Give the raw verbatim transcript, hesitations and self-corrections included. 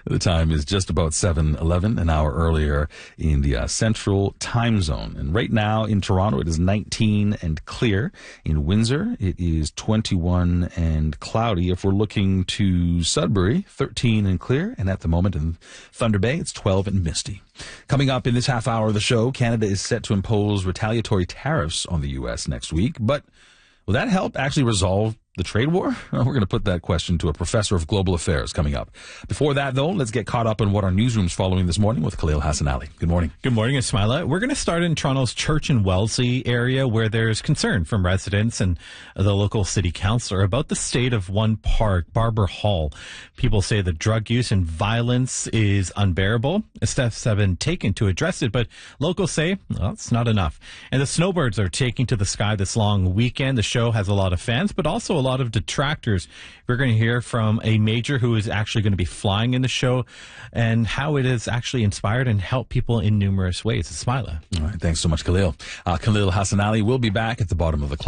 The time is just about seven eleven, an hour earlier in the uh, central time zone. And right now in Toronto, it is nineteen and clear. In Windsor, it is twenty-one and cloudy. If we're looking to Sudbury, thirteen and clear. And at the moment in Thunder Bay, it's twelve and misty. Coming up in this half hour of the show, Canada is set to impose retaliatory tariffs on the U S next week. But will that help actually resolve the trade war? We're going to put that question to a professor of global affairs coming up. Before that, though, let's get caught up on what our newsroom's following this morning with Khalil Hassan-Ali. Good morning. Good morning, Ismaila. We're going to start in Toronto's Church and Wellesley area, where there's concern from residents and the local city councillor about the state of one park, Barber Hall. People say the drug use and violence is unbearable. Steps have been taken to address it, but locals say, well, it's not enough. And the snowbirds are taking to the sky this long weekend. The show has a lot of fans, but also a lot of detractors. We're going to hear from a major who is actually going to be flying in the show and how it has actually inspired and helped people in numerous ways. Ismaila. All right. Thanks so much, Khalil. Uh, Khalil Hassan-Ali will be back at the bottom of the clock.